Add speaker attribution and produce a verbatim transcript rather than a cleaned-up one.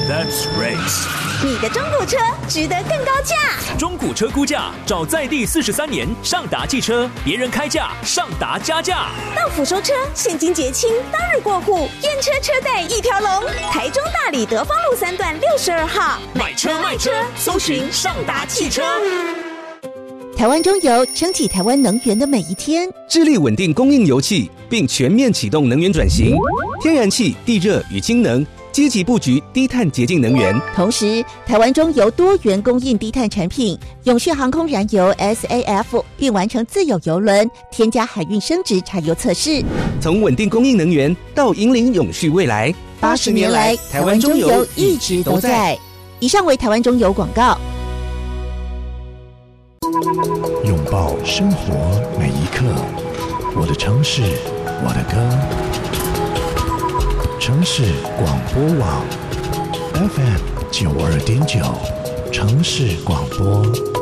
Speaker 1: That's race。
Speaker 2: 你的中古车值得更高价。
Speaker 1: 中古车估价，找在地四十三年上达汽车，别人开价，上达加价。
Speaker 2: 到府收车，现金结清，当日过户，验车车贷一条龙。台中大里德芳路三段六十二号，
Speaker 1: 买车卖车，搜寻上达汽车。
Speaker 3: 台湾中油撑起台湾能源的每一天，
Speaker 4: 致力稳定供应油气，并全面启动能源转型，天然气、地热与氢能，积极布局低碳洁净能源。
Speaker 3: 同时，台湾中油多元供应低碳产品，永续航空燃油 S A F 并完成自有油轮添加海运升值柴油测试。
Speaker 4: 从稳定供应能源到引领永续未来，
Speaker 3: 八十年来，台湾中油一直都在。以上为台湾中油广告。
Speaker 5: 拥抱生活每一刻，我的城市，我的歌。城市广播网 F M 九二点九，城市广播。